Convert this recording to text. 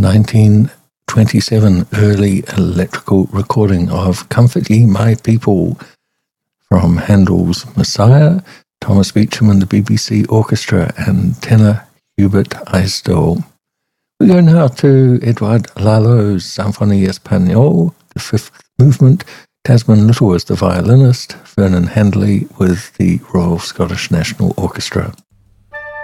1927 early electrical recording of Comfort Ye My People from Handel's Messiah, Thomas Beecham and the BBC Orchestra, and tenor Hubert Eisdorf. We go now to Edouard Lalo's Symphonie Espagnole, the fifth movement, Tasman Little as the violinist, Vernon Handley with the Royal Scottish National Orchestra.